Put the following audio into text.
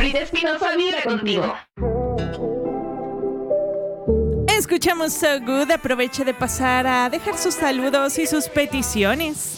Luis Espinosa vibra contigo. Escuchamos So Good. Aproveche de pasar a dejar sus saludos y sus peticiones.